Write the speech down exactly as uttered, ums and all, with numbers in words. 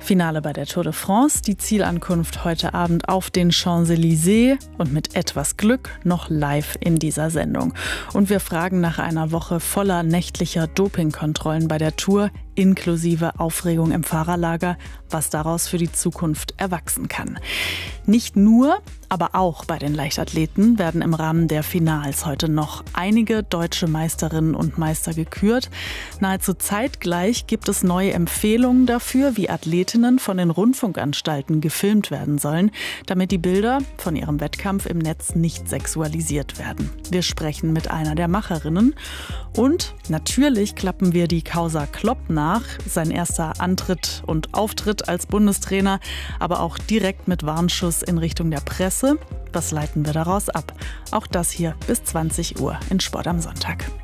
Finale bei der Tour de France, die Zielankunft heute Abend auf den Champs-Élysées und mit etwas Glück noch live in dieser Sendung. Und wir fragen nach einer Woche voller nächtlicher Dopingkontrollen bei der Tour, inklusive Aufregung im Fahrerlager, was daraus für die Zukunft erwachsen kann. Nicht nur, aber auch bei den Leichtathleten werden im Rahmen der Finals heute noch einige deutsche Meisterinnen und Meister gekürt. Nahezu zeitgleich gibt es neue Empfehlungen dafür, wie Athletinnen von den Rundfunkanstalten gefilmt werden sollen, damit die Bilder von ihrem Wettkampf im Netz nicht sexualisiert werden. Wir sprechen mit einer der Macherinnen und natürlich klappen wir die Causa Klopp nach, sein erster Antritt und Auftritt als Bundestrainer, aber auch direkt mit Warnschuss in Richtung der Presse. Was leiten wir daraus ab? Auch das hier bis zwanzig Uhr in Sport am Sonntag.